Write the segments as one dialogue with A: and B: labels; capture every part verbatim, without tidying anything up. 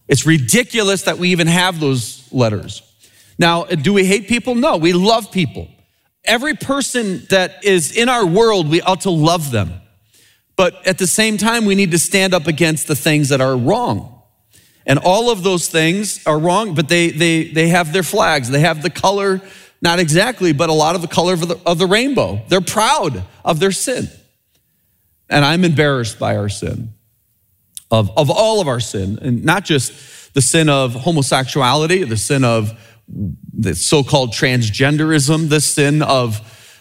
A: It's ridiculous that we even have those letters. Now, do we hate people? No, we love people. Every person that is in our world, we ought to love them. But at the same time, we need to stand up against the things that are wrong. And all of those things are wrong, but they they they have their flags. They have the color, not exactly, but a lot of the color of the, of the rainbow. They're proud of their sin. And I'm embarrassed by our sin, of, of all of our sin, and not just the sin of homosexuality, the sin of the so-called transgenderism, the sin of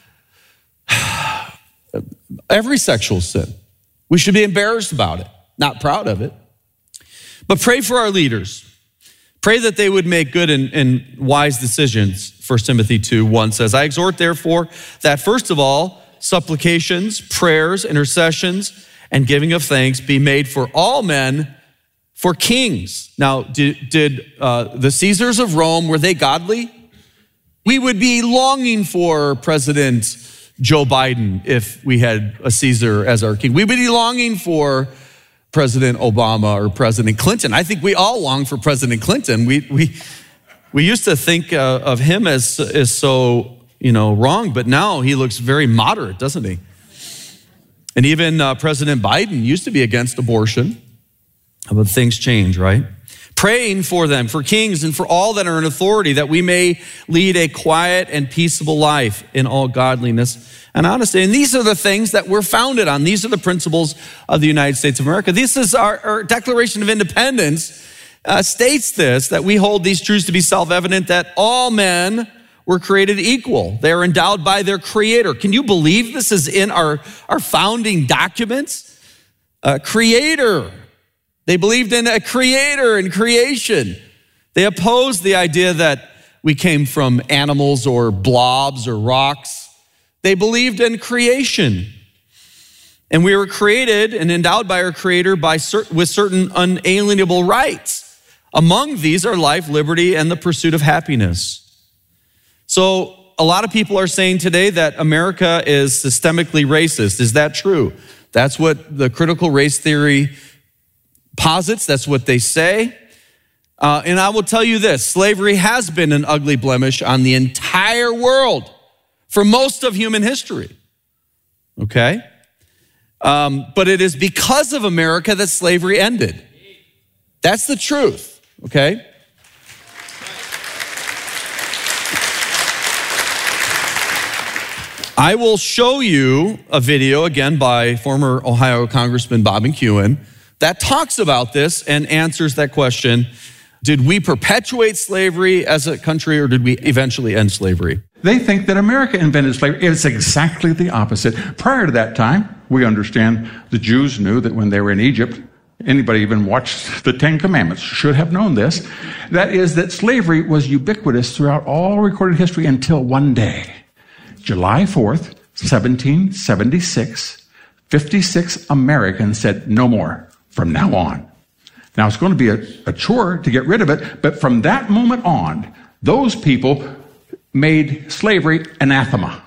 A: every sexual sin. We should be embarrassed about it, not proud of it. But pray for our leaders. Pray that they would make good and, and wise decisions. First Timothy two one says, I exhort therefore that first of all, supplications, prayers, intercessions, and giving of thanks be made for all men, for kings. Now, did, did uh, the Caesars of Rome, were they godly? We would be longing for President Joe Biden if we had a Caesar as our king. We would be longing for President Obama or President Clinton. I think we all long for President Clinton. We we we used to think uh, of him as, as so, you know, wrong, but now he looks very moderate, doesn't he? And even uh, President Biden used to be against abortion, but things change, right? Praying for them, for kings and for all that are in authority, that we may lead a quiet and peaceable life in all godliness and honesty. And these are the things that we're founded on. These are the principles of the United States of America. This is our, our Declaration of Independence uh, states this, that we hold these truths to be self-evident, that all men were created equal. They are endowed by their creator. Can you believe this is in our, our founding documents? Uh, creator. They believed in a creator and creation. They opposed the idea that we came from animals or blobs or rocks. They believed in creation. And we were created and endowed by our creator by cert- with certain unalienable rights. Among these are life, liberty, and the pursuit of happiness. So a lot of people are saying today that America is systemically racist. Is that true? That's what the critical race theory posits. That's what they say. Uh, and I will tell you this, slavery has been an ugly blemish on the entire world for most of human history, okay? Um, but it is because of America that slavery ended. That's the truth, okay? I will show you a video, again, by former Ohio Congressman Bob McEwen, that talks about this and answers that question. Did we perpetuate slavery as a country, or did we eventually end slavery?
B: They think that America invented slavery. It's exactly the opposite. Prior to that time, we understand the Jews knew that when they were in Egypt, anybody even watched the Ten Commandments should have known this. That is that slavery was ubiquitous throughout all recorded history until one day, July fourth, seventeen seventy-six, fifty-six Americans said, no more from now on. Now, it's going to be a, a chore to get rid of it, but from that moment on, those people made slavery anathema.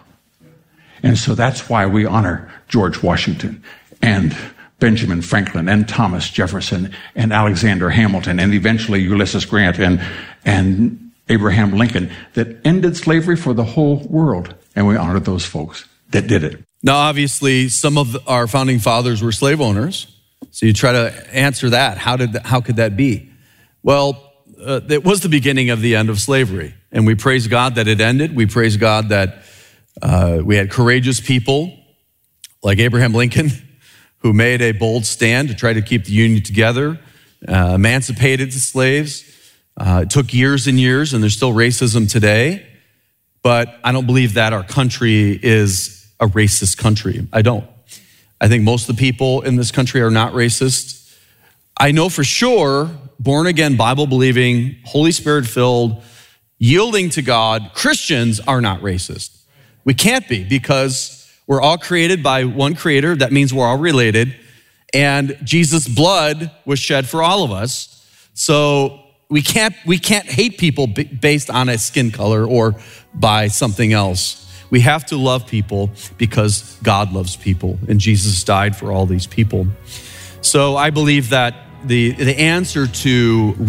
B: And so that's why we honor George Washington and Benjamin Franklin and Thomas Jefferson and Alexander Hamilton and eventually Ulysses Grant and, and Abraham Lincoln, that ended slavery for the whole world. And we honor those folks that did it.
A: Now, obviously, some of our founding fathers were slave owners. So you try to answer that. How did how could that be? Well, uh, it was the beginning of the end of slavery. And we praise God that it ended. We praise God that uh, we had courageous people like Abraham Lincoln who made a bold stand to try to keep the Union together, uh, emancipated the slaves. Uh, it took years and years, and there's still racism today. But I don't believe that our country is a racist country. I don't. I think most of the people in this country are not racist. I know for sure, born-again, Bible-believing, Holy Spirit-filled, yielding to God, Christians are not racist. We can't be, because we're all created by one creator. That means we're all related. And Jesus' blood was shed for all of us. So we can't, we can't hate people based on a skin color or by something else. We have to love people because God loves people, and Jesus died for all these people. So I believe that the, the answer to